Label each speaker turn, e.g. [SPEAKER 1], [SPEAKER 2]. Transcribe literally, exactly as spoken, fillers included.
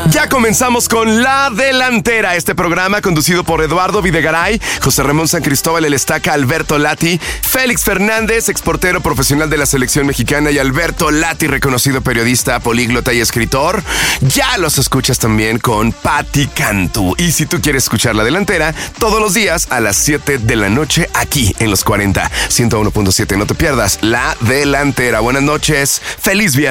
[SPEAKER 1] Ya comenzamos con La Delantera, este programa conducido por Eduardo Videgaray, José Ramón San Cristóbal El Estaca, Alberto Lati, Félix Fernández, exportero profesional de la selección mexicana, y Alberto Lati, reconocido periodista, políglota y escritor. Ya los escuchas también con Patti Cantú. Y si tú quieres escuchar La Delantera, todos los días a las siete de la noche aquí en Los cuarenta, ciento uno punto siete. No te pierdas La Delantera. Buenas noches, feliz viernes.